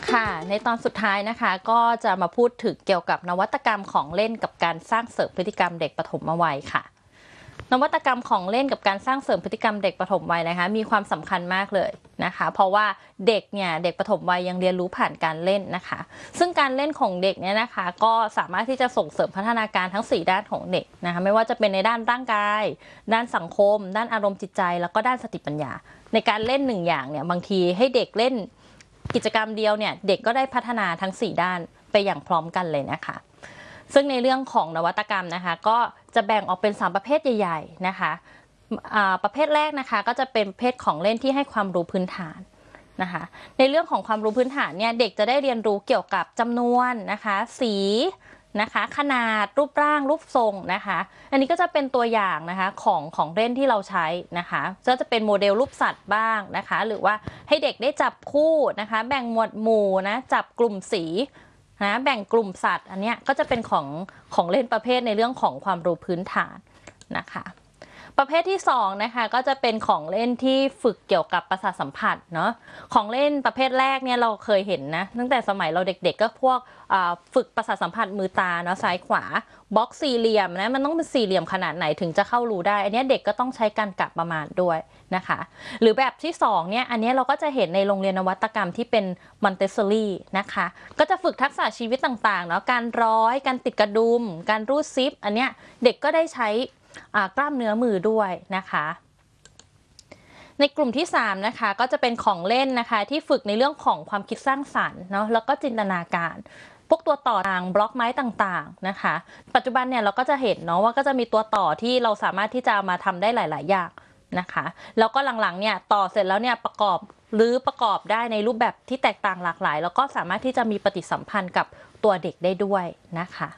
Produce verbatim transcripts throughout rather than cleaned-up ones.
ค่ะในตอนสุดท้ายนะคะก็จะมาพูดถึงเกี่ยวกับนวัตกรรมของเล่นกับการสร้างเสริมพฤติกรรมเด็กปฐมวัยค่ะนวัตกรรมของเล่นกับการสร้างเสริมพฤติกรรมเด็กปฐมวัยนะคะมีความสำคัญมากเลยนะคะเพราะว่าเด็กเนี่ยเด็กปฐมวัยยังเรียนรู้ผ่านการเล่นนะคะซึ่งการเล่นของเด็กเนี่ยนะคะก็สามารถที่จะส่งเสริมพัฒนาการทั้งสี่ด้านของเด็กนะคะไม่ว่าจะเป็นในด้านร่างกายด้านสังคมด้านอารมณ์จิตใจแล้วก็ด้านสติปัญญาในการเล่นหนึ่งอย่างเนี่ยบางทีให้เด็กเล่นกิจกรรมเดียวเนี่ยเด็กก็ได้พัฒนาทั้งสี่ด้านไปอย่างพร้อมกันเลยนะคะซึ่งในเรื่องของนวัตกรรมนะคะก็จะแบ่งออกเป็นสามประเภทใหญ่ๆนะคะประเภทแรกนะคะก็จะเป็นประเภทของเล่นที่ให้ความรู้พื้นฐานนะคะในเรื่องของความรู้พื้นฐานเนี่ยเด็กจะได้เรียนรู้เกี่ยวกับจำนวนนะคะสีนะคะขนาดรูปร่างรูปทรงนะคะอันนี้ก็จะเป็นตัวอย่างนะคะของของเล่นที่เราใช้นะคะก็จะเป็นโมเดลรูปสัตว์บ้างนะคะหรือว่าให้เด็กได้จับคู่นะคะแบ่งหมวดหมู่นะจับกลุ่มสีนะแบ่งกลุ่มสัตว์อันนี้ก็จะเป็นของของเล่นประเภทในเรื่องของความรู้พื้นฐานนะคะประเภทที่สองนะคะก็จะเป็นของเล่นที่ฝึกเกี่ยวกับประสาทสัมผัสเนาะของเล่นประเภทแรกเนี่ยเราเคยเห็นนะตั้งแต่สมัยเราเด็กๆก็พวกฝึกประสาทสัมผัสมือตาเนาะซ้ายขวาบล็อกสี่เหลี่ยมนะมันต้องเป็นสี่เหลี่ยมขนาดไหนถึงจะเข้ารู้ได้อันนี้เด็กก็ต้องใช้การกะประมาณด้วยนะคะหรือแบบที่สองเนี่ยอันนี้เราก็จะเห็นในโรงเรียนนวัตกรรมที่เป็นมอนเตสซอรี่นะคะก็จะฝึกทักษะชีวิตต่างๆเนาะการร้อยการติดกระดุมการรูดซิปอันเนี้ยเด็กก็ได้ใช้กล้ามเนื้อมือด้วยนะคะในกลุ่มที่สามนะคะก็จะเป็นของเล่นนะคะที่ฝึกในเรื่องของความคิดสร้างสรรค์เนาะแล้วก็จินตนาการพวกตัวต่อทางบล็อกไม้ต่างๆนะคะปัจจุบันเนี่ยเราก็จะเห็นเนาะว่าก็จะมีตัวต่อที่เราสามารถที่จะมาทำได้หลายๆอย่างนะคะแล้วก็หลังๆเนี่ยต่อเสร็จแล้วเนี่ยประกอบหรือประกอบได้ในรูปแบบที่แตกต่างหลากหลายแล้วก็สามารถที่จะมีปฏิสัมพันธ์กับตัวเด็กได้ด้วยนะคะ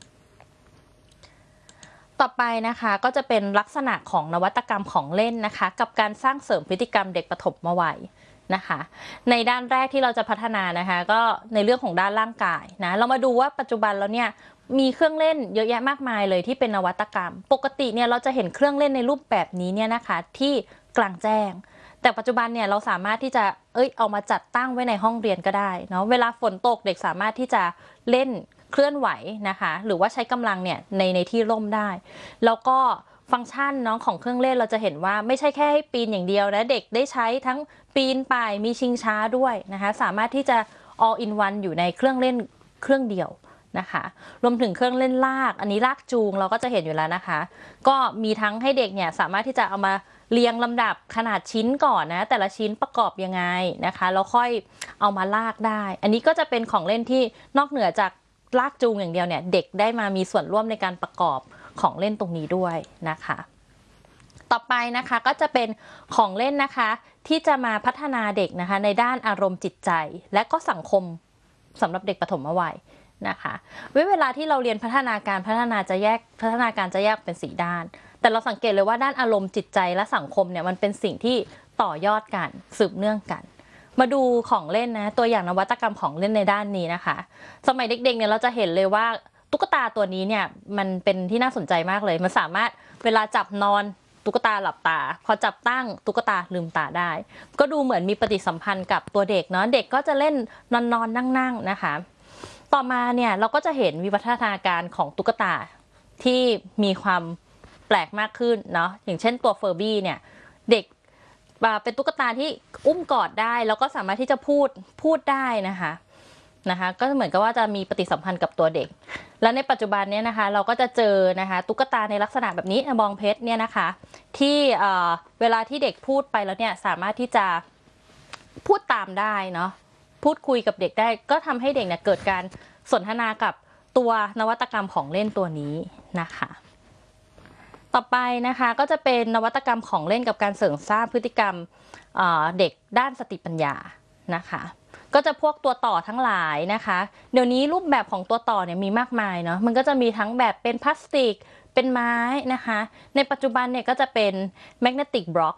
ต่อไปนะคะก็จะเป็นลักษณะของนวัตกรรมของเล่นนะคะกับการสร้างเสริมพฤติกรรมเด็กปฐมวัยนะคะในด้านแรกที่เราจะพัฒนานะคะก็ในเรื่องของด้านร่างกายนะเรามาดูว่าปัจจุบันแล้วเนี่ยมีเครื่องเล่นเยอะแยะมากมายเลยที่เป็นนวัตกรรมปกติเนี่ยเราจะเห็นเครื่องเล่นในรูปแบบนี้เนี่ยนะคะที่กลางแจ้งแต่ปัจจุบันเนี่ยเราสามารถที่จะเอ้ยเอามาจัดตั้งไว้ในห้องเรียนก็ได้เนาะเวลาฝนตกเด็กสามารถที่จะเล่นเคลื่อนไหวนะคะหรือว่าใช้กำลังเนี่ยในในที่ร่มได้แล้วก็ฟังก์ชันน้องของเครื่องเล่นเราจะเห็นว่าไม่ใช่แค่ให้ปีนอย่างเดียวนะเด็กได้ใช้ทั้งปีนป่ายมีชิงช้าด้วยนะคะสามารถที่จะ all in one อยู่ในเครื่องเล่นเครื่องเดียวนะคะรวมถึงเครื่องเล่นลากอันนี้ลากจูงเราก็จะเห็นอยู่แล้วนะคะก็มีทั้งให้เด็กเนี่ยสามารถที่จะเอามาเรียงลำดับขนาดชิ้นก่อนนะแต่ละชิ้นประกอบยังไงนะคะแล้วค่อยเอามาลากได้อันนี้ก็จะเป็นของเล่นที่นอกเหนือจากลากจูงอย่างเดียวเนี่ยเด็กได้มามีส่วนร่วมในการประกอบของเล่นตรงนี้ด้วยนะคะต่อไปนะคะก็จะเป็นของเล่นนะคะที่จะมาพัฒนาเด็กนะคะในด้านอารมณ์จิตใจและก็สังคมสำหรับเด็กปฐมวัยนะคะเวลาที่เราเรียนพัฒนาการพัฒนาจะแยกพัฒนาการจะแยกเป็นสี่ด้านแต่เราสังเกตเลยว่าด้านอารมณ์จิตใจและสังคมเนี่ยมันเป็นสิ่งที่ต่อยอดกันสืบเนื่องกันมาดูของเล่นนะตัวอย่างนวัตกรรมของเล่นในด้านนี้นะคะสมัยเด็กๆเนี่ยเราจะเห็นเลยว่าตุ๊กตาตัวนี้เนี่ยมันเป็นที่น่าสนใจมากเลยมันสามารถเวลาจับนอนตุ๊กตาหลับตาพอจับตั้งตุ๊กตาลืมตาได้ก็ดูเหมือนมีปฏิสัมพันธ์กับตัวเด็กเนาะเด็กก็จะเล่นนอนนอนนั่งๆนะคะต่อมาเนี่ยเราก็จะเห็นวิวัฒนาการของตุ๊กตาที่มีความแปลกมากขึ้นเนาะอย่างเช่นตัวเฟอร์บี้เนี่ยเด็กเป็นตุ๊กตาที่อุ้มกอดได้แล้วก็สามารถที่จะพูดพูดได้นะคะนะคะก็เหมือนกับว่าจะมีปฏิสัมพันธ์กับตัวเด็กและในปัจจุบันเนี่ยนะคะเราก็จะเจอนะคะตุ๊กตาในลักษณะแบบนี้บองเพชรเนี่ยนะคะที่เวลาที่เด็กพูดไปแล้วเนี่ยสามารถที่จะพูดตามได้เนาะพูดคุยกับเด็กได้ก็ทำให้เด็กเนี่ยเกิดการสนทนากับตัวนวัตกรรมของเล่นตัวนี้นะคะต่อไปนะคะก็จะเป็นนวัตกรรมของเล่นกับการเสริมสร้างพฤติกรรมเด็กด้านสติปัญญานะคะก็จะพวกตัวต่อทั้งหลายนะคะเดี๋ยวนี้รูปแบบของตัวต่อเนี่ยมีมากมายเนาะมันก็จะมีทั้งแบบเป็นพลาสติกเป็นไม้นะคะในปัจจุบันเนี่ยก็จะเป็นแมกเนติกบล็อก